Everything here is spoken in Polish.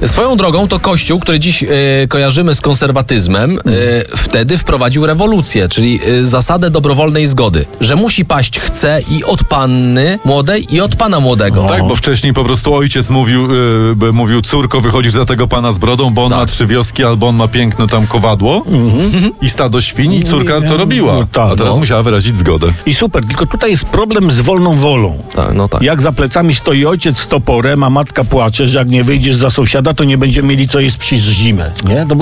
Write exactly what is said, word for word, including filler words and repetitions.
Swoją drogą to Kościół, który dziś e, kojarzymy z konserwatyzmem, e, wtedy wprowadził rewolucję, czyli e, zasadę dobrowolnej zgody, że musi paść chce i od panny młodej, i od pana młodego. Tak, bo wcześniej po prostu ojciec mówił, yy, mówił córko, wychodzisz za tego pana z brodą, bo on Tak. ma trzy wioski, albo on ma piękne tam kowadło i stado świń i córka to robiła. No tak, A teraz no. musiała wyrazić zgodę. I super, tylko tutaj jest problem z wolną wolą. Tak, no tak. Jak za plecami stoi ojciec z toporem, a matka płacze, że jak nie wyjdziesz za sąsiada, to nie będziemy mieli co jeść przez zimę. Nie? To